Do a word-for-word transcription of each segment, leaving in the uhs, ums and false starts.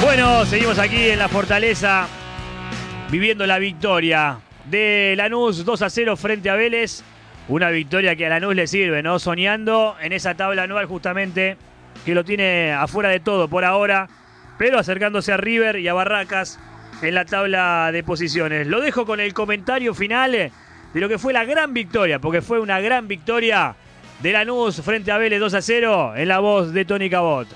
Bueno, seguimos aquí en la Fortaleza, viviendo la victoria de Lanús dos a cero frente a Vélez. Una victoria que a Lanús le sirve, ¿no? Soñando en esa tabla anual justamente, que lo tiene afuera de todo por ahora, pero acercándose a River y a Barracas en la tabla de posiciones. Lo dejo con el comentario final de lo que fue la gran victoria, porque fue una gran victoria de Lanús frente a Vélez dos a cero, en la voz de Tony Cabot.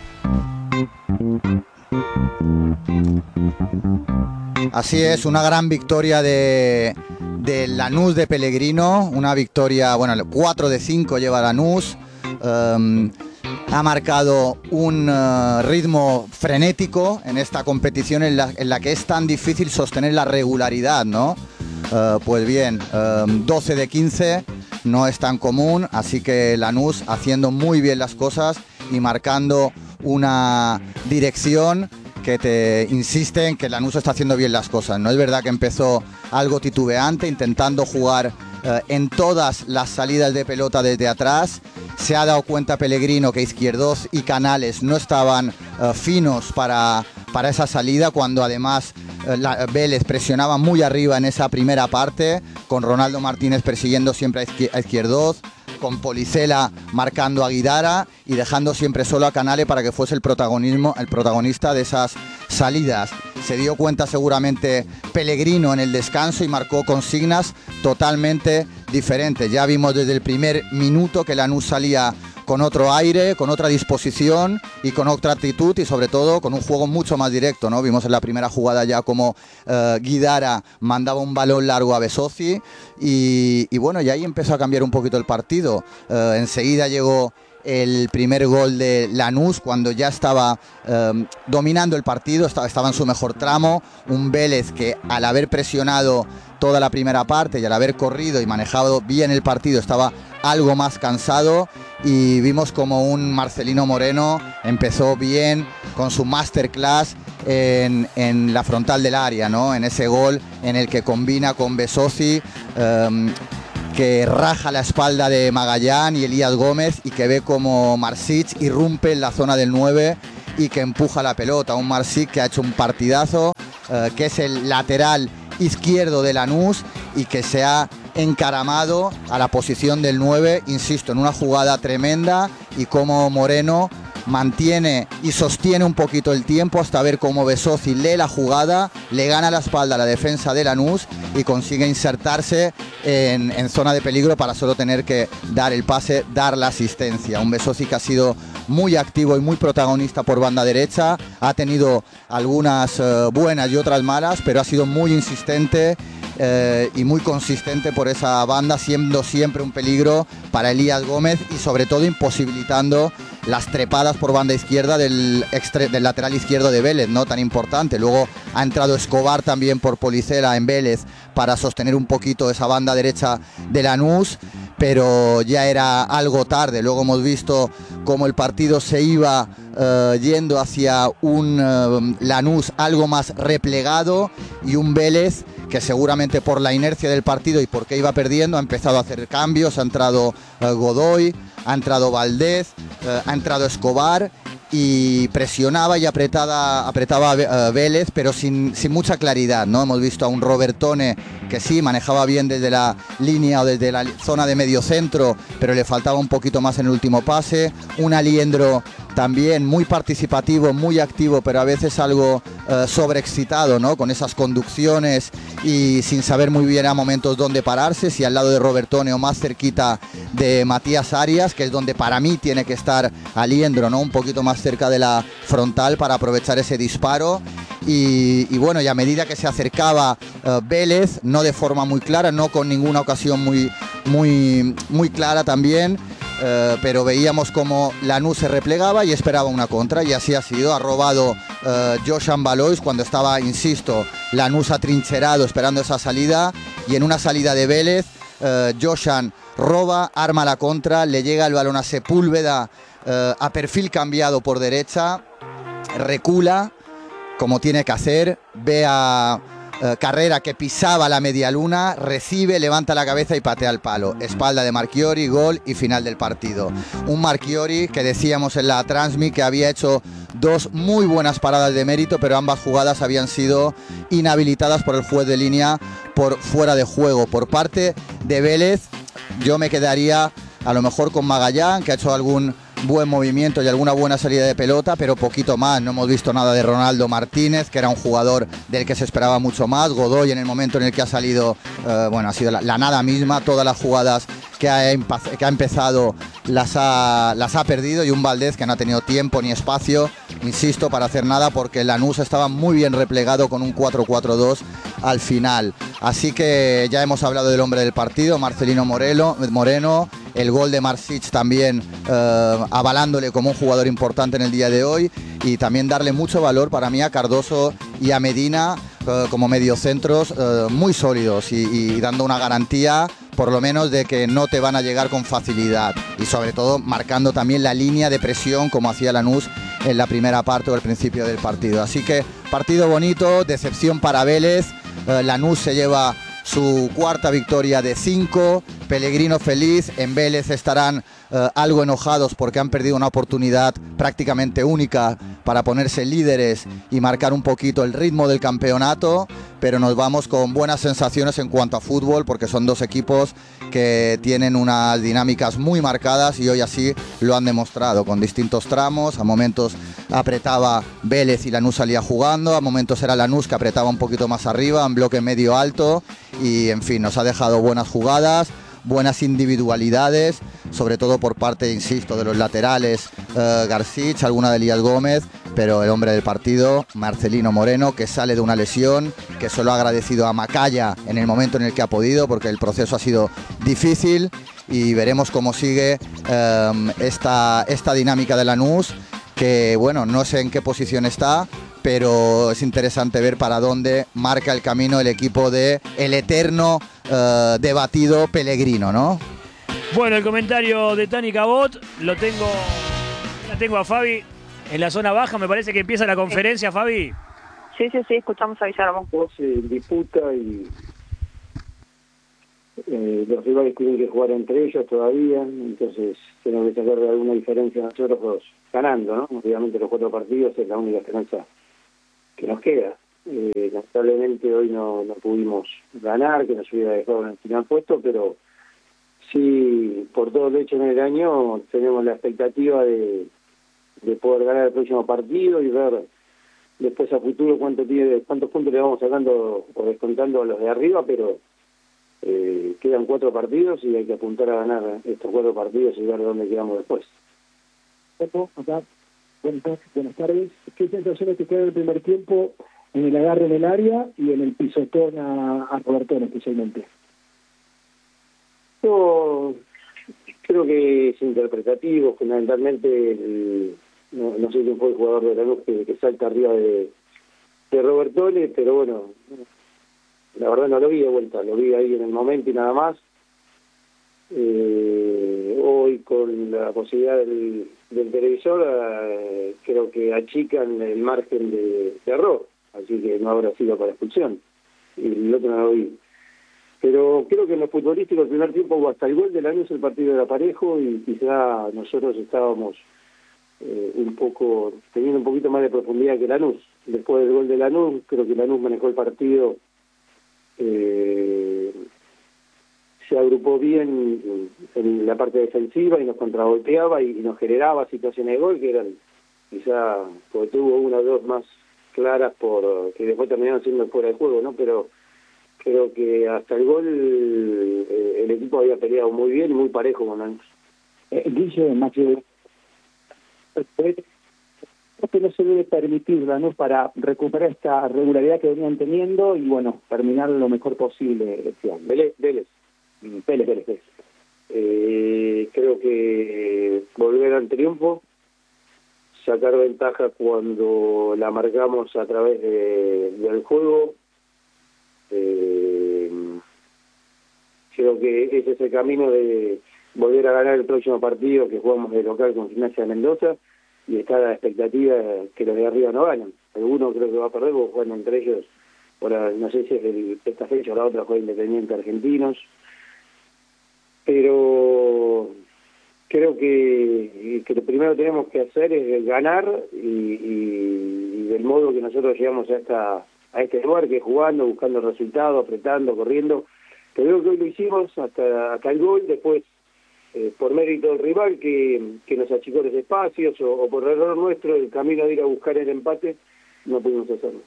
Así es, una gran victoria de, de Lanús de Pellegrino, una victoria, bueno, cuatro de cinco lleva Lanús, um, ha marcado un uh, ritmo frenético en esta competición en la, en la que es tan difícil sostener la regularidad, ¿no? Uh, pues bien, um, doce de quince no es tan común, así que Lanús haciendo muy bien las cosas y marcando una dirección que te insiste en que Lanús está haciendo bien las cosas. No es verdad que empezó algo titubeante, intentando jugar eh, en todas las salidas de pelota desde atrás. Se ha dado cuenta Pellegrino que Izquierdoz y Canales no estaban eh, finos para, para esa salida, cuando además eh, la, Vélez presionaba muy arriba en esa primera parte, con Ronaldo Martínez persiguiendo siempre a Izquierdoz, con Policela marcando a Guidara y dejando siempre solo a Canales para que fuese el protagonismo, el protagonista de esas salidas. Se dio cuenta seguramente Pellegrino en el descanso y marcó consignas totalmente diferentes. Ya vimos desde el primer minuto que Lanús salía con otro aire, con otra disposición y con otra actitud, y sobre todo con un juego mucho más directo, ¿no? Vimos en la primera jugada ya como uh, Guidara mandaba un balón largo a Besozi y, y bueno, y ahí empezó a cambiar un poquito el partido. Uh, enseguida llegó el primer gol de Lanús cuando ya estaba eh, dominando el partido, estaba, estaba en su mejor tramo. Un Vélez que, al haber presionado toda la primera parte y al haber corrido y manejado bien el partido, estaba algo más cansado, y vimos como un Marcelino Moreno empezó bien con su masterclass en, en la frontal del área, ¿no? En ese gol en el que combina con Besozi, eh, que raja la espalda de Magallán y Elías Gómez, y que ve como Marsic irrumpe en la zona del nueve y que empuja la pelota. Un Marsic que ha hecho un partidazo, eh, que es el lateral izquierdo de Lanús y que se ha encaramado a la posición del nueve, insisto, en una jugada tremenda, y como Moreno mantiene y sostiene un poquito el tiempo hasta ver cómo Besozi lee la jugada, le gana la espalda a la defensa de Lanús y consigue insertarse en, en zona de peligro para solo tener que dar el pase, dar la asistencia. Un Besozi que ha sido muy activo y muy protagonista por banda derecha, ha tenido algunas eh, buenas y otras malas, pero ha sido muy insistente Eh, y muy consistente por esa banda, siendo siempre un peligro para Elías Gómez y sobre todo imposibilitando las trepadas por banda izquierda del, extre, del lateral izquierdo de Vélez, ¿no? Tan importante. Luego ha entrado Escobar también por Policela en Vélez para sostener un poquito esa banda derecha de Lanús, pero ya era algo tarde. Luego hemos visto cómo el partido se iba uh, yendo hacia un uh, Lanús algo más replegado, y un Vélez que seguramente por la inercia del partido y porque iba perdiendo ha empezado a hacer cambios. Ha entrado uh, Godoy, ha entrado Valdés, uh, ha entrado Escobar, y presionaba y apretada, apretaba uh, Vélez, pero sin, sin mucha claridad, ¿no? Hemos visto a un Robertone que sí manejaba bien desde la línea o desde la zona de medio centro, pero le faltaba un poquito más en el último pase. Un Aliendro también muy participativo, muy activo, pero a veces algo uh, sobreexcitado, ¿no? Con esas conducciones y sin saber muy bien a momentos dónde pararse, si al lado de Robertone o más cerquita de Matías Arias, que es donde para mí tiene que estar Aliendro, ¿no? Un poquito más cerca de la frontal para aprovechar ese disparo. Y, y bueno, y a medida que se acercaba uh, Vélez, no de forma muy clara, no con ninguna ocasión muy, muy, muy clara también, uh, pero veíamos como Lanús se replegaba y esperaba una contra, y así ha sido. Ha robado uh, Joshan Valois cuando estaba, insisto, Lanús atrincherado esperando esa salida, y en una salida de Vélez, uh, Joshan roba, arma la contra, le llega el balón a Sepúlveda uh, a perfil cambiado por derecha, recula como tiene que hacer, ve a, eh, Carrera, que pisaba la media luna, recibe, levanta la cabeza y patea el palo. Espalda de Marchiori, gol y final del partido. Un Marchiori que decíamos en la Transmi que había hecho dos muy buenas paradas de mérito, pero ambas jugadas habían sido inhabilitadas por el juez de línea por fuera de juego. Por parte de Vélez, yo me quedaría a lo mejor con Magallán, que ha hecho algún buen movimiento y alguna buena salida de pelota, pero poquito más. No hemos visto nada de Ronaldo Martínez, que era un jugador del que se esperaba mucho más. Godoy, en el momento en el que ha salido, eh, bueno, ha sido la, la nada misma. Todas las jugadas que ha, que ha empezado las ha, las ha perdido, y un Valdés que no ha tenido tiempo ni espacio, insisto, para hacer nada, porque Lanús estaba muy bien replegado con un cuatro cuatro dos al final. Así que ya hemos hablado del hombre del partido, Marcelino Moreno, Moreno el gol de Marsic también eh, avalándole como un jugador importante en el día de hoy, y también darle mucho valor para mí a Cardoso y a Medina eh, como mediocentros eh, muy sólidos y, y dando una garantía por lo menos de que no te van a llegar con facilidad, y sobre todo marcando también la línea de presión como hacía Lanús en la primera parte o el principio del partido. Así que partido bonito, decepción para Vélez. eh, Lanús se lleva su cuarta victoria de cinco, Pellegrino feliz, en Vélez estarán eh, algo enojados porque han perdido una oportunidad prácticamente única para ponerse líderes y marcar un poquito el ritmo del campeonato, pero nos vamos con buenas sensaciones en cuanto a fútbol, porque son dos equipos que tienen unas dinámicas muy marcadas y hoy así lo han demostrado, con distintos tramos. A momentos apretaba Vélez y Lanús salía jugando, a momentos era Lanús que apretaba un poquito más arriba, en bloque medio alto, y en fin, nos ha dejado buenas jugadas, buenas individualidades, sobre todo por parte, insisto, de los laterales, eh, Garcich, alguna de Elías Gómez, pero el hombre del partido, Marcelino Moreno, que sale de una lesión, que solo ha agradecido a Macaya en el momento en el que ha podido, porque el proceso ha sido difícil, y veremos cómo sigue eh, esta, esta dinámica de Lanús, que bueno, no sé en qué posición está, pero es interesante ver para dónde marca el camino el equipo de el eterno uh, debatido Pellegrino, ¿no? Bueno, el comentario de Tani Cabot lo tengo, la tengo a Fabi en la zona baja. Me parece que empieza la conferencia, Fabi. Sí, sí, sí, escuchamos a Villaramo. Se disputa y eh, los rivales tienen que jugar entre ellos todavía, entonces tenemos que sacar alguna diferencia nosotros dos, ganando, ¿no? Obviamente los cuatro partidos es la única esperanza que nos queda. Eh, lamentablemente hoy no, no pudimos ganar, que nos hubiera dejado en el final puesto, pero sí, por todo lo hecho en el año, tenemos la expectativa de, de poder ganar el próximo partido y ver después a futuro cuánto tiene, cuántos puntos le vamos sacando o descontando a los de arriba, pero eh, quedan cuatro partidos y hay que apuntar a ganar estos cuatro partidos y ver dónde quedamos después. Acá. Buenas, buenas tardes. ¿Qué sensaciones te quedan en el primer tiempo en el agarre en el área y en el pisotón a, a Robertón especialmente? Yo creo que es interpretativo, fundamentalmente el, no, no sé quién fue el jugador de Lanús que, que salta arriba de, de Robertone, pero bueno, la verdad no lo vi de vuelta, lo vi ahí en el momento y nada más. Eh, hoy con la posibilidad del, del televisor eh, creo que achican el margen de, de error, así que no habrá sido para expulsión, y el otro no lo vi. Pero creo que en lo futbolístico el primer tiempo hasta el gol de Lanús el partido era parejo, y quizá nosotros estábamos eh, un poco teniendo un poquito más de profundidad que Lanús. Después del gol de Lanús creo que Lanús manejó el partido, eh, se agrupó bien en la parte defensiva y nos contragolpeaba y nos generaba situaciones de gol que eran quizá, porque tuvo una o dos más claras por que después terminaron siendo fuera de juego, ¿no? Pero creo que hasta el gol eh, el equipo había peleado muy bien y muy parejo con Lanús. Eh, Guille, Machi, que no se debe permitir Lanús para recuperar esta regularidad que venían teniendo y bueno, terminar lo mejor posible este año. Vélez, Vélez. Vélez, Vélez, Vélez. Eh, creo que volver al triunfo, sacar ventaja cuando la marcamos a través de, del juego, eh, creo que ese es el camino de volver a ganar el próximo partido que jugamos de local con Gimnasia de Mendoza, y está la expectativa que los de arriba no ganan. Alguno creo que va a perder porque juegan entre ellos Ahora, no sé si es el, esta fecha o la otra juega Independiente Argentinos, pero creo que, que lo primero que tenemos que hacer es ganar y, y, y del modo que nosotros llegamos a esta a este lugar, que es jugando, buscando resultados, apretando, corriendo. Creo que hoy lo hicimos hasta, hasta el gol, después eh, por mérito del rival que, que nos achicó los espacios o, o por error nuestro, el camino de ir a buscar el empate, no pudimos hacerlo.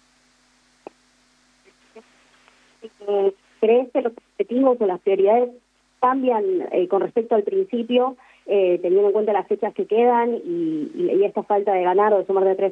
¿Crees que los objetivos o las prioridades cambian eh, con respecto al principio, eh, teniendo en cuenta las fechas que quedan y, y, y esta falta de ganar o de sumar de tres?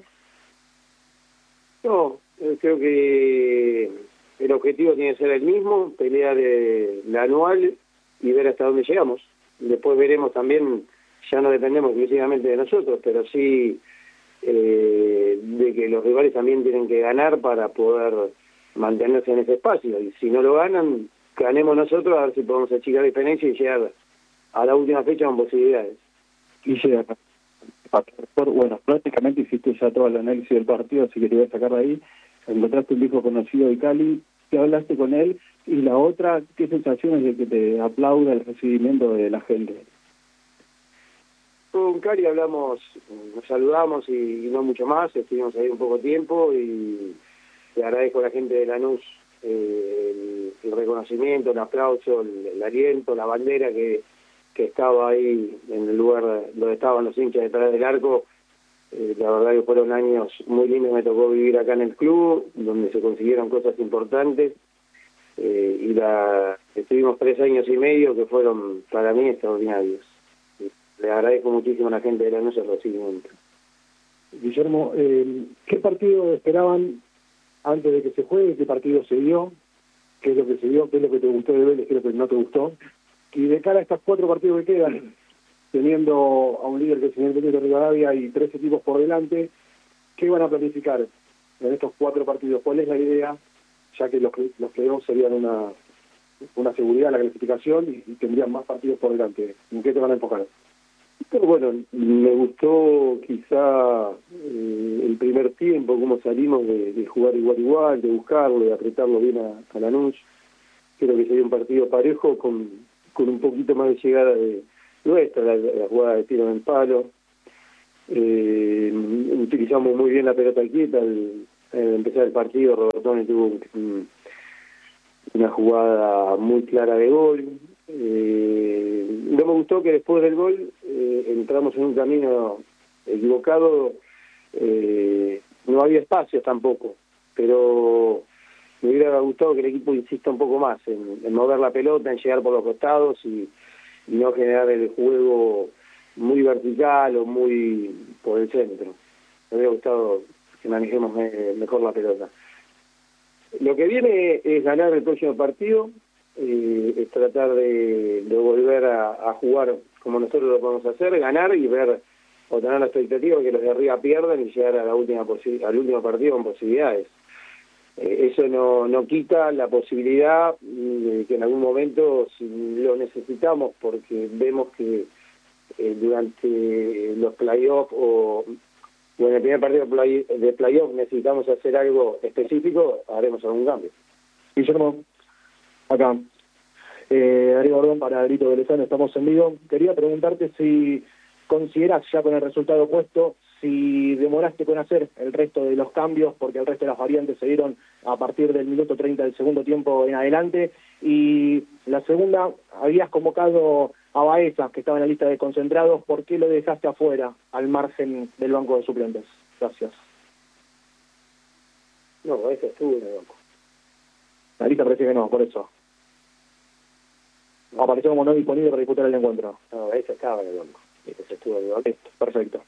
No, eh, creo que el objetivo tiene que ser el mismo, pelear eh, la anual y ver hasta dónde llegamos. Después veremos también, ya no dependemos exclusivamente de nosotros, pero sí eh, de que los rivales también tienen que ganar para poder mantenerse en ese espacio. Y si no lo ganan, ganemos nosotros, a ver si podemos achicar la diferencia y llegar a la última fecha con posibilidades. Y llega. Bueno, prácticamente hiciste ya todo el análisis del partido, así que te voy a sacar de ahí. Encontraste un viejo conocido de Cali, ¿qué hablaste con él? Y la otra, ¿qué sensaciones de que te aplauda el recibimiento de la gente? Con Cali hablamos, nos saludamos y, y no mucho más, estuvimos ahí un poco tiempo y le agradezco a la gente de Lanús eh, el, el reconocimiento, el aplauso, el, el aliento, la bandera que que estaba ahí en el lugar donde estaban los hinchas detrás del arco. Eh, la verdad que fueron años muy lindos, me tocó vivir acá en el club, donde se consiguieron cosas importantes, eh, y la estuvimos tres años y medio que fueron para mí extraordinarios. Le agradezco muchísimo a la gente de Lanús el recibimiento. Guillermo, eh, ¿qué partido esperaban antes de que se juegue? ¿Qué partido se dio? ¿Qué es lo que se dio? ¿Qué es lo que te gustó de Vélez? ¿Qué es lo que no te gustó? Y de cara a estos cuatro partidos que quedan, teniendo a un líder que es el Independiente de Rivadavia y tres equipos por delante, ¿qué van a planificar en estos cuatro partidos? ¿Cuál es la idea? Ya que los que los que dos serían una una seguridad en la clasificación y, y tendrían más partidos por delante. ¿En qué te van a enfocar? Pero bueno, me gustó quizá eh, el primer tiempo, cómo salimos de, de jugar igual igual, de buscarlo, de apretarlo bien a, a Lanús. Creo que sería un partido parejo con con un poquito más de llegada de nuestra, la, la jugada de tiro en el palo. Eh, utilizamos muy bien la pelota quieta al, al empezar el partido. Robertone tuvo un, un, una jugada muy clara de gol. Eh, no me gustó que después del gol eh, entramos en un camino equivocado. Eh, no había espacios tampoco, pero me hubiera gustado que el equipo insista un poco más en, en mover la pelota, en llegar por los costados y, y no generar el juego muy vertical o muy por el centro. Me hubiera gustado que manejemos me, mejor la pelota. Lo que viene es ganar el próximo partido, eh, es tratar de, de volver a, a jugar como nosotros lo podemos hacer, ganar y ver o tener la expectativa que los de arriba pierdan y llegar a la última posi- al último partido con posibilidades. Eh, eso no, no quita la posibilidad de que en algún momento, si lo necesitamos, porque vemos que eh, durante los playoffs o, o en el primer partido de, play, de playoff necesitamos hacer algo específico, haremos algún cambio. Guillermo, acá. Eh, Darío Bordón para Grito de Lezano, estamos en vivo. Quería preguntarte si consideras ya con el resultado puesto, si demoraste con hacer el resto de los cambios, porque el resto de las variantes se dieron a partir del minuto treinta del segundo tiempo en adelante. Y la segunda, habías convocado a Baeza, que estaba en la lista de concentrados. ¿Por qué lo dejaste afuera, al margen del banco de suplentes? Gracias. No, Baeza estuvo en el banco. La lista parece que no, por eso. Apareció como no disponible para disputar el encuentro. No, Baeza estaba en el banco. Ese estuvo en el banco. Perfecto.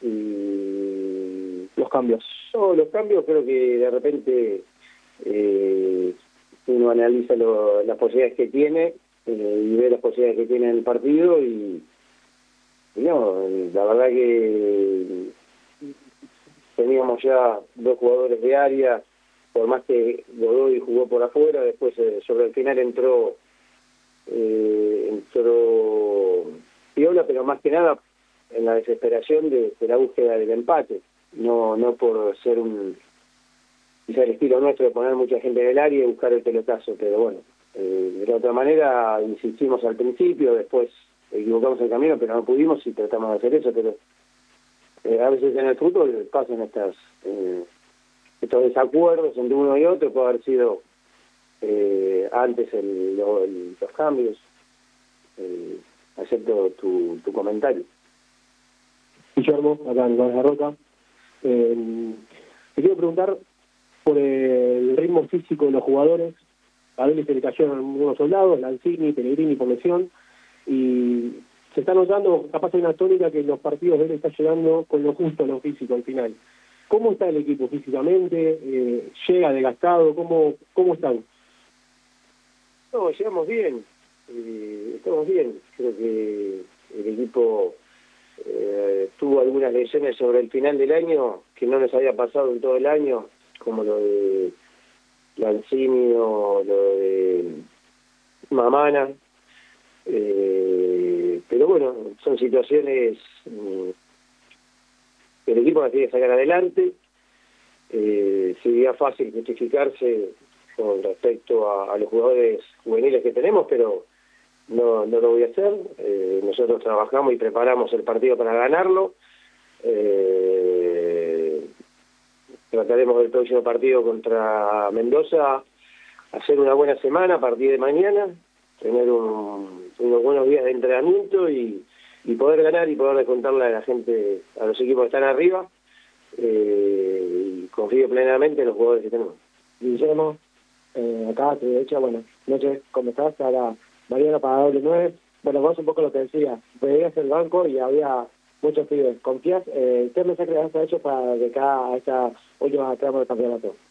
Y los cambios. No, los cambios creo que de repente eh, uno analiza lo, las posibilidades que tiene eh, y ve las posibilidades que tiene en el partido y, y no, la verdad que teníamos ya dos jugadores de área, por más que Godoy jugó por afuera, después eh, sobre el final entró eh, entró Piola, pero más que nada en la desesperación de, de la búsqueda del empate, no no por ser un quizá el estilo nuestro de poner mucha gente en el área y buscar el pelotazo, pero bueno, eh, de la otra manera insistimos al principio, después equivocamos el camino, pero no pudimos y tratamos de hacer eso, pero eh, a veces en el fútbol pasan estas eh, estos desacuerdos entre uno y otro, puede haber sido eh, antes el, lo, el, los cambios. Eh, acepto tu, tu comentario. Guillermo, acá en Nicolás de Roca. Eh, te quiero preguntar por el ritmo físico de los jugadores. A Vélez se le cayeron algunos soldados, Lanzini, Pellegrini por lesión, y se está notando, capaz hay una tónica que en los partidos Vélez está llegando con lo justo, lo físico al final. ¿Cómo está el equipo físicamente? Eh, ¿Llega desgastado? ¿Cómo, cómo están? No, llegamos bien, eh, estamos bien. Creo que el equipo eh, tuvo algunas lesiones sobre el final del año que no nos había pasado en todo el año, como lo de Lanzini o lo de Mamana. Eh, pero bueno, son situaciones eh, que el equipo las tiene que sacar adelante. Eh, sería fácil justificarse con respecto a, a los jugadores juveniles que tenemos, pero no, no lo voy a hacer. Eh, nosotros trabajamos y preparamos el partido para ganarlo. Eh, trataremos del próximo partido contra Mendoza hacer una buena semana a partir de mañana, tener un, unos buenos días de entrenamiento y, y poder ganar y poder descontarle a la gente, a los equipos que están arriba. Eh, y confío plenamente en los jugadores que tenemos. Guillermo, eh, acá te he hecho, bueno, noches, ¿cómo estás? Ahora Mariano para doble nueve. Bueno, vos un poco lo que decía, veías el banco y había muchos pibes. ¿Confías? Eh, ¿Qué mensaje le has hecho para de acá a esta última trama del campeonato?